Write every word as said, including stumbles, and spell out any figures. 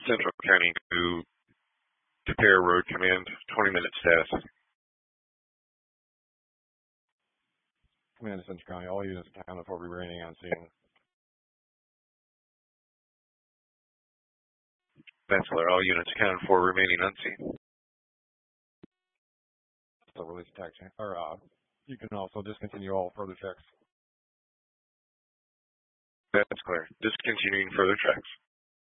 Central County to Tapera Road Command, twenty minute status. Command to Central County, all units accounted for remaining on scene. That's clear. All units accounted for remaining on scene. So release attack, or uh, you can also discontinue all further checks. That's clear. Discontinuing further checks.